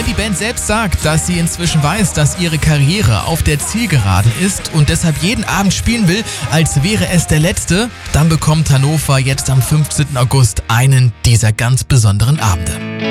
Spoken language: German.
Denn die Band selbst sagt, dass sie inzwischen weiß, dass ihre Karriere auf der Zielgeraden ist und deshalb jeden Abend spielen will, als wäre es der letzte. Dann bekommt Hannover jetzt am 15. August einen dieser ganz besonderen Abende.